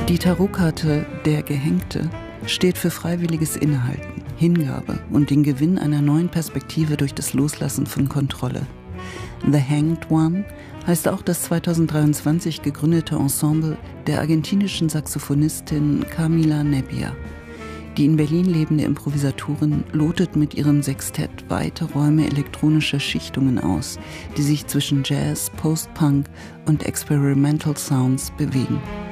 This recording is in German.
Die Tarotkarte Der Gehängte steht für freiwilliges Innehalten, Hingabe und den Gewinn einer neuen Perspektive durch das Loslassen von Kontrolle. The Hanged One heißt auch das 2023 gegründete Ensemble der argentinischen Saxophonistin Camila Nebbia. Die in Berlin lebende Improvisatorin lotet mit ihrem Sextett weite Räume elektronischer Schichtungen aus, die sich zwischen Jazz, Post-Punk und Experimental Sounds bewegen.